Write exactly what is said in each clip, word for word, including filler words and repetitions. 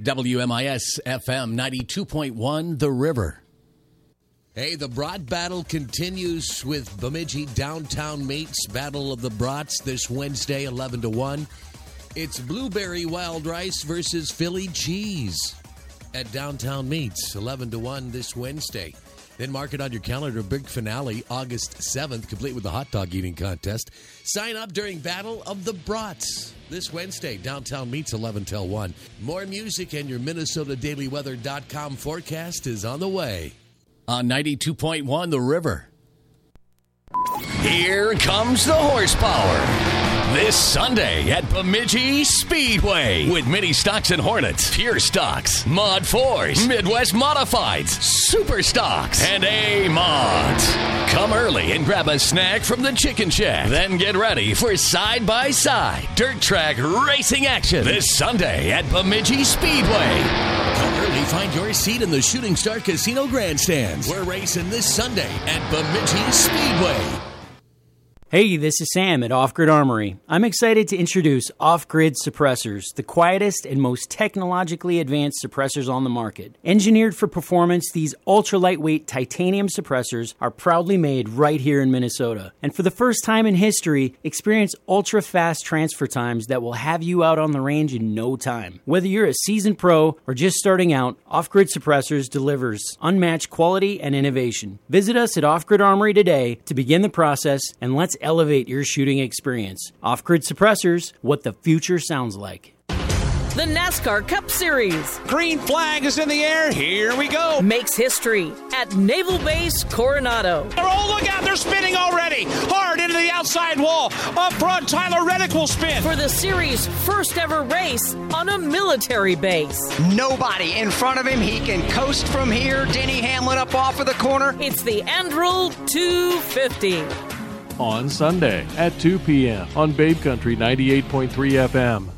W M I S F M ninety-two point one, The River. Hey, the Brat Battle continues with Bemidji Downtown Meats Battle of the Brats this Wednesday, eleven to one. It's Blueberry Wild Rice versus Philly Cheese at Downtown Meats, eleven to one this Wednesday. Then mark it on your calendar, big finale, August seventh, complete with the hot dog eating contest. Sign up during Battle of the Brats this Wednesday, Downtown Meats, eleven till one. More music and your Minnesota Daily Weather dot com forecast is on the way. On ninety-two point one, The River. Here comes the horsepower. This Sunday at Bemidji Speedway with Mini Stocks and Hornets, Pure Stocks, Mod fours, Midwest Modifieds, Super Stocks, and A-Mods. Come early and grab a snack from the Chicken Shack. Then get ready for side-by-side dirt track racing action this Sunday at Bemidji Speedway. Come early, find your seat in the Shooting Star Casino Grandstands. We're racing this Sunday at Bemidji Speedway. Hey, this is Sam at Off Grid Armory. I'm excited to introduce Off Grid Suppressors, the quietest and most technologically advanced suppressors on the market. Engineered for performance, these ultra-lightweight titanium suppressors are proudly made right here in Minnesota. And for the first time in history, experience ultra-fast transfer times that will have you out on the range in no time. Whether you're a seasoned pro or just starting out, Off Grid Suppressors delivers unmatched quality and innovation. Visit us at Off Grid Armory today to begin the process, and let's elevate your shooting experience. Off-Grid Suppressors, what the future sounds like. The NASCAR Cup Series. Green flag is in the air. Here we go. Makes history at Naval Base Coronado. Oh, look out. They're spinning already. Hard into the outside wall. Up front, Tyler Reddick will spin. For the series' first ever race on a military base. Nobody in front of him. He can coast from here. Denny Hamlin up off of the corner. It's the Anduril two fifty. On Sunday at two p.m. on Babe Country ninety-eight point three F M.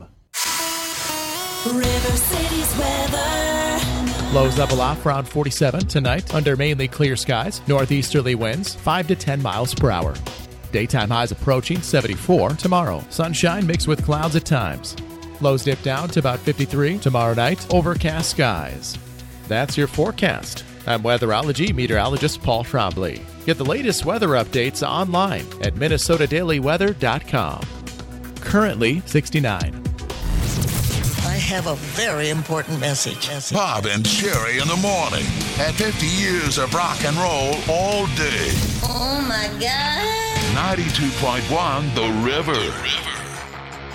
River City's weather. Lows level off around forty-seven tonight under mainly clear skies. Northeasterly winds five to ten miles per hour. Daytime highs approaching seventy-four tomorrow. Sunshine mixed with clouds at times. Lows dip down to about fifty-three tomorrow night. Overcast skies. That's your forecast. I'm weatherology meteorologist Paul Trombley. Get the latest weather updates online at Minnesota Daily Weather dot com. Currently sixty-nine. I have a very important message. Bob and Sherry in the morning at fifty years of rock and roll all day. Oh, my God. ninety-two point one, The River. The River.